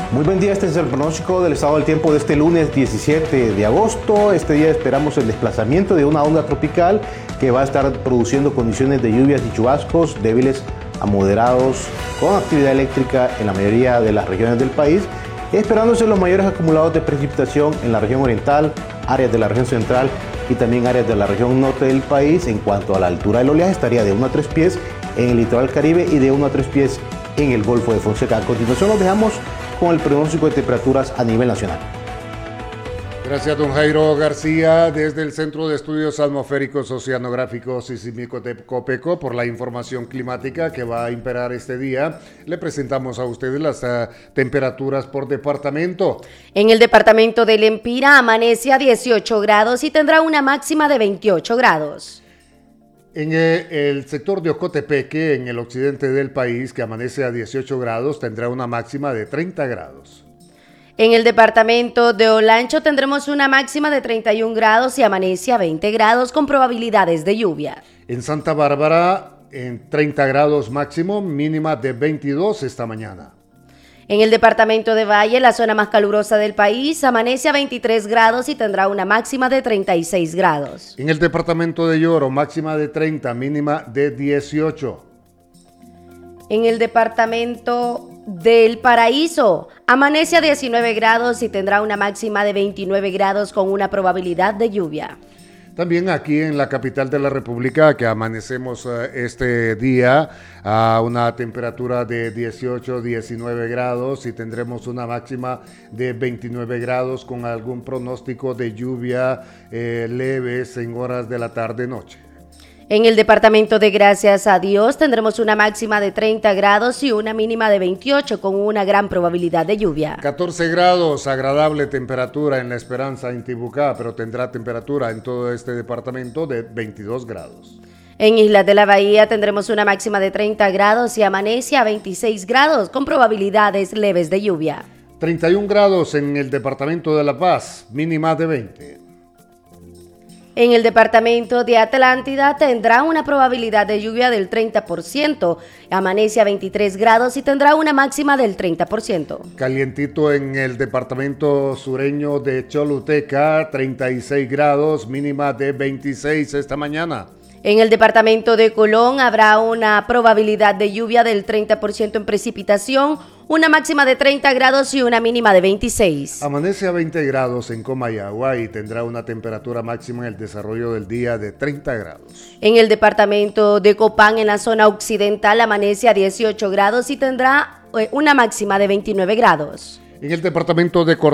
Muy buen día, este es el pronóstico del estado del tiempo de este lunes 17 de agosto. Este día esperamos el desplazamiento de una onda tropical que va a estar produciendo condiciones de lluvias y chubascos débiles a moderados con actividad eléctrica en la mayoría de las regiones del país, esperándose los mayores acumulados de precipitación en la región oriental, áreas de la región central y también áreas de la región norte del país. En cuanto a la altura del oleaje, estaría de 1 a 3 pies en el litoral caribe y de 1 a 3 pies en el Golfo de Fonseca. A continuación los dejamos con el pronóstico de temperaturas a nivel nacional. Gracias, don Jairo García, desde el Centro de Estudios Atmosféricos, Oceanográficos y Sísmicos de Copeco, por la información climática que va a imperar este día. Le presentamos a ustedes las temperaturas por departamento. En el departamento del Empira amanece a 18 grados y tendrá una máxima de 28 grados. En el sector de Ocotepeque, en el occidente del país, que amanece a 18 grados, tendrá una máxima de 30 grados. En el departamento de Olancho tendremos una máxima de 31 grados y amanece a 20 grados con probabilidades de lluvia. En Santa Bárbara, en 30 grados máximo, mínima de 22 esta mañana. En el departamento de Valle, la zona más calurosa del país, amanece a 23 grados y tendrá una máxima de 36 grados. En el departamento de Lloro, máxima de 30, mínima de 18. En el departamento del Paraíso, amanece a 19 grados y tendrá una máxima de 29 grados con una probabilidad de lluvia. También aquí en la capital de la República, que amanecemos este día a una temperatura de 18, 19 grados y tendremos una máxima de 29 grados con algún pronóstico de lluvia leves en horas de la tarde-noche. En el departamento de Gracias a Dios tendremos una máxima de 30 grados y una mínima de 28 con una gran probabilidad de lluvia. 14 grados, agradable temperatura en La Esperanza, Intibucá, pero tendrá temperatura en todo este departamento de 22 grados. En Islas de la Bahía tendremos una máxima de 30 grados y amanece a 26 grados con probabilidades leves de lluvia. 31 grados en el departamento de La Paz, mínima de 20. En el departamento de Atlántida tendrá una probabilidad de lluvia del 30%, amanece a 23 grados y tendrá una máxima del 30%. Calientito en el departamento sureño de Choluteca, 36 grados, mínima de 26 esta mañana. En el departamento de Colón habrá una probabilidad de lluvia del 30% en precipitación, una máxima de 30 grados y una mínima de 26. Amanece a 20 grados en Comayagua y tendrá una temperatura máxima en el desarrollo del día de 30 grados. En el departamento de Copán, en la zona occidental, amanece a 18 grados y tendrá una máxima de 29 grados. En el departamento de